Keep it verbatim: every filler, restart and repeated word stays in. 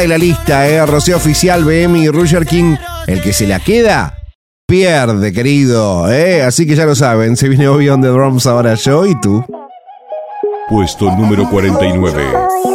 de la lista, eh. Rocío Oficial, B M y Roger King. El que se la queda, pierde, querido. Eh. Así que ya lo saben, se viene Bobby on the Drums ahora yo y tú. Puesto número cuarenta y nueve.